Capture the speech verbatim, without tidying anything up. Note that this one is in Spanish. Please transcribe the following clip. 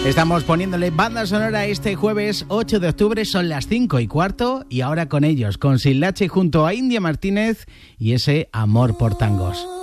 Estamos poniéndole banda sonora este jueves ocho de octubre, son las cinco y cuarto, y ahora con ellos, con Sildache junto a India Martínez y ese Amor por Tangos.